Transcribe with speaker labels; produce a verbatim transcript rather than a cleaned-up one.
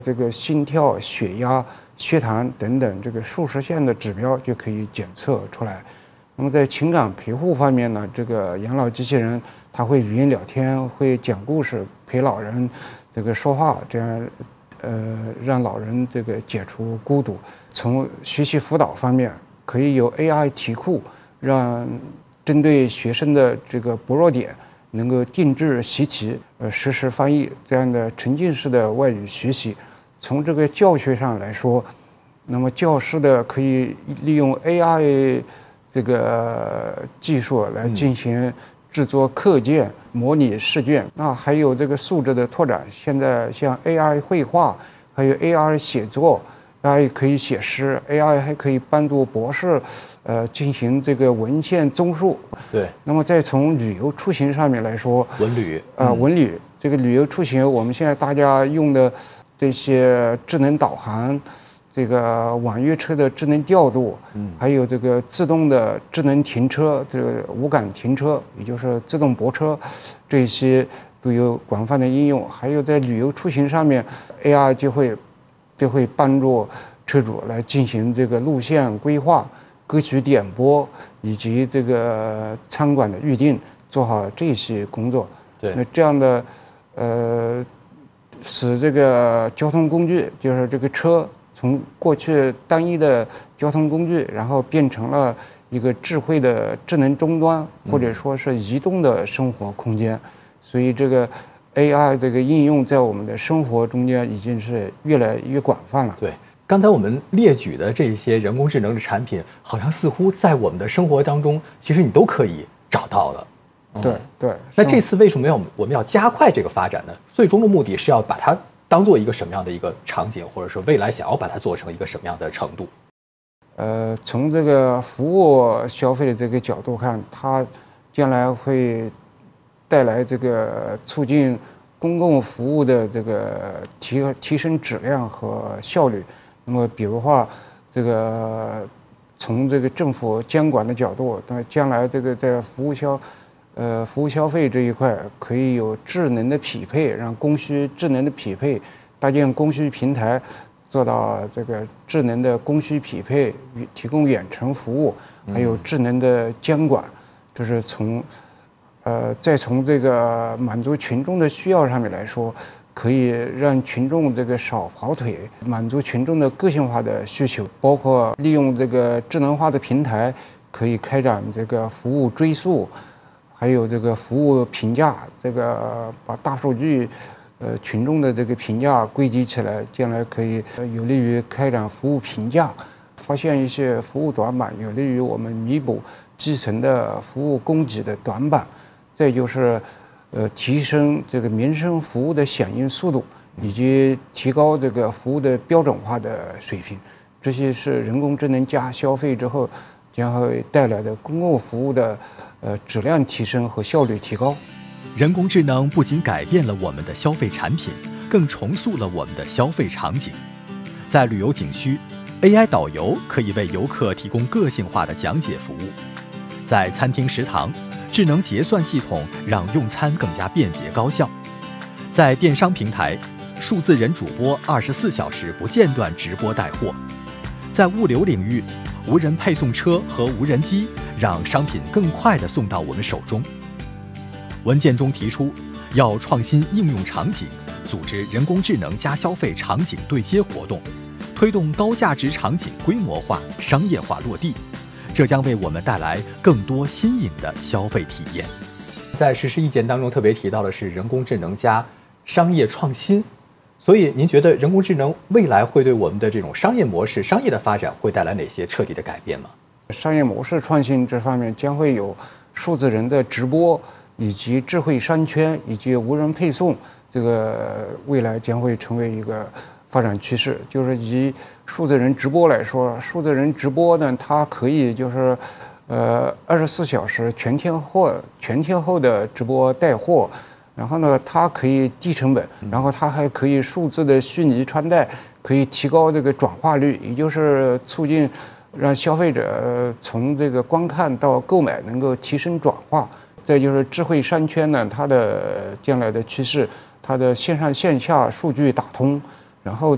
Speaker 1: 这个心跳、血压、血糖等等这个数十线的指标就可以检测出来。那么在情感陪护方面呢，这个养老机器人它会语音聊天，会讲故事，陪老人这个说话，这样呃让老人这个解除孤独。从学习辅导方面，可以有 A I 题库，让针对学生的这个薄弱点能够定制习题，呃实时翻译，这样的沉浸式的外语学习。从这个教学上来说，那么教师的可以利用 A I 这个技术来进行制作课件、模拟试卷。那还有这个素质的拓展，现在像 A I 绘画，还有 A I 写作。A I 可以写诗 ，A I 还可以帮助博士，呃，进行这个文献综述。
Speaker 2: 对。
Speaker 1: 那么再从旅游出行上面来说，
Speaker 2: 文旅，
Speaker 1: 啊、呃，文旅这个旅游出行，我们现在大家用的这些智能导航，这个网约车的智能调度，嗯，还有这个自动的智能停车，这个无感停车，也就是自动泊车，这些都有广泛的应用。还有在旅游出行上面 ，A I 就会。就会帮助车主来进行这个路线规划、歌曲点播以及这个餐馆的预订，做好这些工作。
Speaker 2: 对，
Speaker 1: 那这样的，呃，使这个交通工具，就是这个车，从过去单一的交通工具，然后变成了一个智慧的智能终端，或者说是移动的生活空间。嗯、所以这个。A I 这个应用在我们的生活中间已经是越来越广泛了。
Speaker 2: 对，刚才我们列举的这些人工智能的产品，好像似乎在我们的生活当中，其实你都可以找到了。
Speaker 1: 嗯、对对。
Speaker 2: 那这次为什么要我们要加快这个发展呢？最终的目的是要把它当做一个什么样的一个场景，或者说未来想要把它做成一个什么样的程度？
Speaker 1: 呃，从这个服务消费的这个角度看，它将来会。带来这个促进公共服务的这个提提升质量和效率。那么，比如话，这个从这个政府监管的角度，那将来这个在服务消，呃，服务消费这一块可以有智能的匹配，让供需智能的匹配，搭建供需平台，做到这个智能的供需匹配，提供远程服务，还有智能的监管，这是从。呃，再从这个满足群众的需要上面来说，可以让群众这个少跑腿，满足群众的个性化的需求，包括利用这个智能化的平台，可以开展这个服务追溯，还有这个服务评价，这个把大数据，呃，群众的这个评价归集起来，将来可以有利于开展服务评价，发现一些服务短板，有利于我们弥补基层的服务供给的短板。再就是，呃，提升这个民生服务的响应速度，以及提高这个服务的标准化的水平，这些是人工智能加消费之后将会带来的公共服务的呃质量提升和效率提高。
Speaker 3: 人工智能不仅改变了我们的消费产品，更重塑了我们的消费场景。在旅游景区 ，A I 导游可以为游客提供个性化的讲解服务；在餐厅食堂。智能结算系统让用餐更加便捷高效，在电商平台，数字人主播二十四小时不间断直播带货；在物流领域，无人配送车和无人机让商品更快地送到我们手中。文件中提出，要创新应用场景，组织人工智能加消费场景对接活动，推动高价值场景规模化、商业化落地。这将为我们带来更多新颖的消费体验。
Speaker 2: 在实施意见当中特别提到的是人工智能加商业创新，所以您觉得人工智能未来会对我们的这种商业模式、商业的发展会带来哪些彻底的改变吗？
Speaker 1: 商业模式创新这方面将会有数字人的直播，以及智慧商圈，以及无人配送，这个未来将会成为一个发展趋势。就是以数字人直播来说，数字人直播呢，它可以就是，呃，二十四小时全天候、全天候的直播带货，然后呢，它可以低成本，然后它还可以数字的虚拟穿戴，可以提高这个转化率，也就是促进让消费者从这个观看到购买能够提升转化。再就是智慧商圈呢，它的将来的趋势，它的线上线下数据打通，然后